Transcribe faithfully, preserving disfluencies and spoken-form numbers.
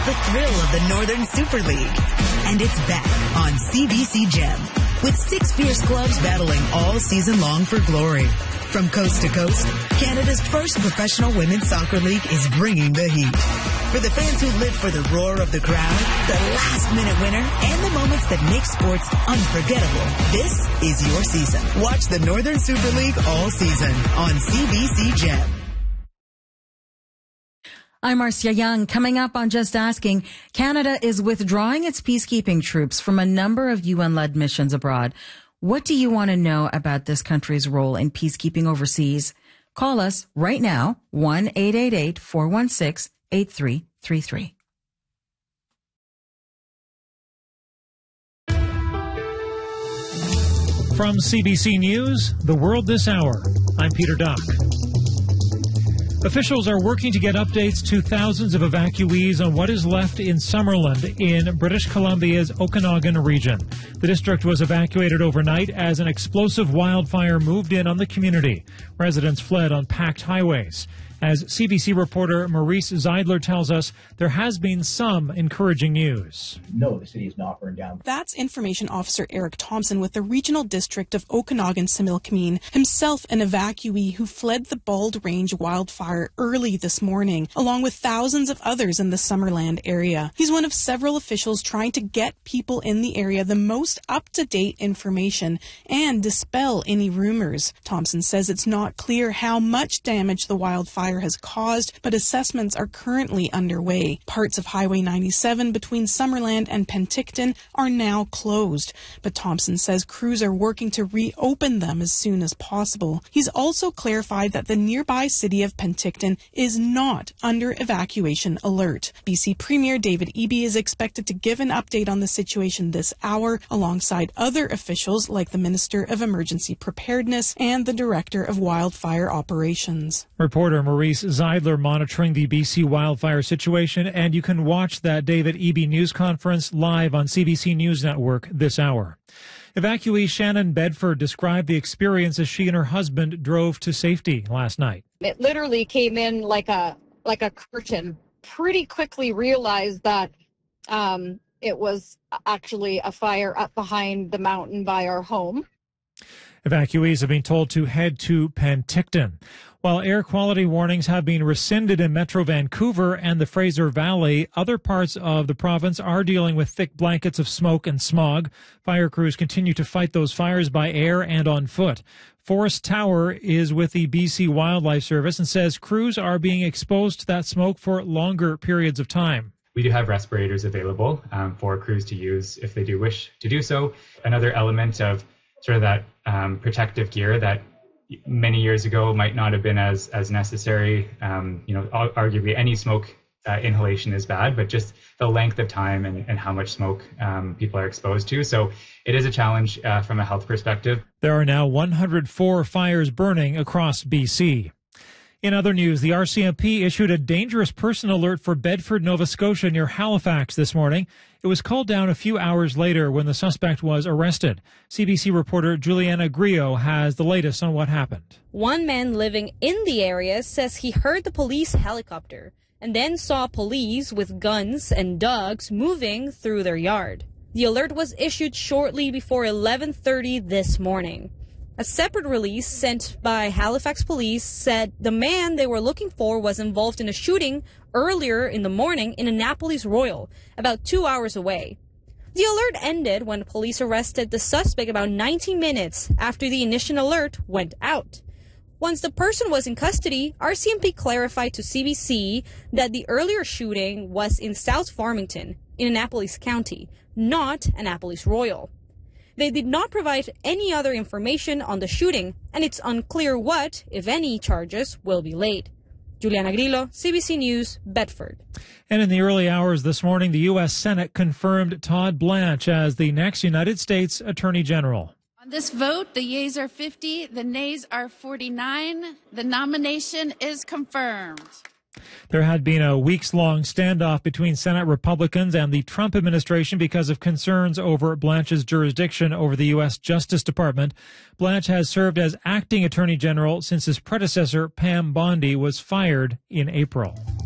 the thrill of the Northern Super League. And it's back on C B C Gem, with six fierce clubs battling all season long for glory. From coast to coast, Canada's first professional women's soccer league is bringing the heat. For the fans who live for the roar of the crowd, the last-minute winner, and the moments that make sports unforgettable, this is your season. Watch the Northern Super League all season on C B C Gem. I'm Marcia Young. Coming up on Just Asking, Canada is withdrawing its peacekeeping troops from a number of U N-led missions abroad. What do you want to know about this country's role in peacekeeping overseas? Call us right now, one eight eight eight, four one six, eight three three three. From C B C News, The World This Hour, I'm Peter Duck. Officials are working to get updates to thousands of evacuees on what is left in Summerland in British Columbia's Okanagan region. The district was evacuated overnight as an explosive wildfire moved in on the community. Residents fled on packed highways. As C B C reporter Maurice Zeidler tells us, there has been some encouraging news. No, the city is not burned down. That's Information Officer Eric Thompson with the Regional District of Okanagan-Similkameen, himself an evacuee who fled the Bald Range wildfire early this morning, along with thousands of others in the Summerland area. He's one of several officials trying to get people in the area the most up-to-date information and dispel any rumors. Thompson says it's not clear how much damage the wildfire has caused, but assessments are currently underway. Parts of Highway ninety-seven between Summerland and Penticton are now closed, but Thompson says crews are working to reopen them as soon as possible. He's also clarified that the nearby city of Penticton is not under evacuation alert. B C Premier David Eby is expected to give an update on the situation this hour, alongside other officials like the Minister of Emergency Preparedness and the Director of Wildfire Operations. Reporter Maurice Zeidler monitoring the B C wildfire situation, and you can watch that David Eby news conference live on C B C News Network this hour. Evacuee Shannon Bedford described the experience as she and her husband drove to safety last night. It literally came in like a like a curtain. Pretty quickly realized that um, it was actually a fire up behind the mountain by our home. Evacuees have been told to head to Penticton. While air quality warnings have been rescinded in Metro Vancouver and the Fraser Valley, other parts of the province are dealing with thick blankets of smoke and smog. Fire crews continue to fight those fires by air and on foot. Forrest Tower is with the B C Wildlife Service and says crews are being exposed to that smoke for longer periods of time. We do have respirators available um, for crews to use if they do wish to do so. Another element of sort of that um, protective gear that many years ago might not have been as as necessary. Um, you know, arguably any smoke uh, inhalation is bad, but just the length of time and, and how much smoke um, people are exposed to. So it is a challenge uh, from a health perspective. There are now one hundred four fires burning across B C. In other news, the R C M P issued a dangerous person alert for Bedford, Nova Scotia near Halifax this morning. It was called down a few hours later when the suspect was arrested. C B C reporter Juliana Grillo has the latest on what happened. One man living in the area says he heard the police helicopter and then saw police with guns and dogs moving through their yard. The alert was issued shortly before eleven thirty this morning. A separate release sent by Halifax police said the man they were looking for was involved in a shooting earlier in the morning in Annapolis Royal, about two hours away. The alert ended when police arrested the suspect about ninety minutes after the initial alert went out. Once the person was in custody, R C M P clarified to C B C that the earlier shooting was in South Farmington, in Annapolis County, not Annapolis Royal. They did not provide any other information on the shooting, and it's unclear what, if any, charges will be laid. Juliana Grillo, C B C News, Bedford. And in the early hours this morning, the U S Senate confirmed Todd Blanche as the next United States Attorney General. On this vote, the yeas are fifty, the nays are forty-nine. The nomination is confirmed. There had been a weeks-long standoff between Senate Republicans and the Trump administration because of concerns over Blanche's jurisdiction over the U S Justice Department. Blanche has served as acting Attorney General since his predecessor, Pam Bondi, was fired in April.